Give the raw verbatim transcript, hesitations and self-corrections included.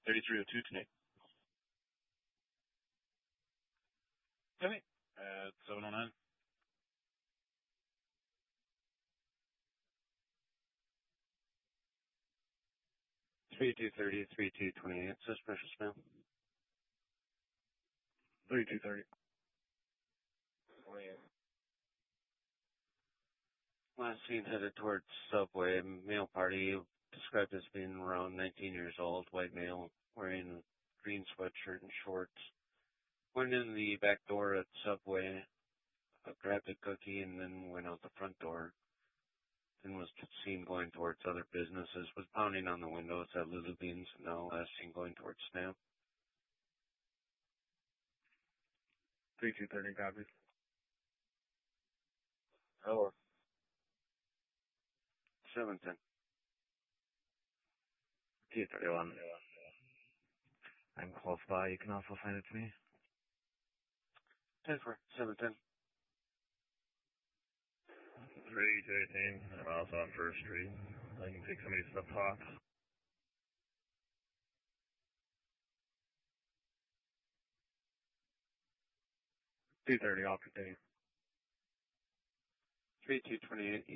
thirty-three oh two today. Okay. At seven oh nine. three two thirty, three two twenty-eight, suspicious mail. three two thirty. twenty-eight. Last seen headed towards Subway. Male party described as being around nineteen years old. White male wearing green sweatshirt and shorts. Went in the back door at Subway, uh, grabbed a cookie, and then went out the front door. Then was seen going towards other businesses. Was pounding on the windows at Little Beans, and now last seen going towards Snap. three two thirty copies. Over. seven ten. two thirty-one. I'm close by. You can also send it to me. ten four. seven ten. three two eighteen. I'm also on First Street. I can take somebody's stuff off. two thirty, I'll continue. three two twenty-eight.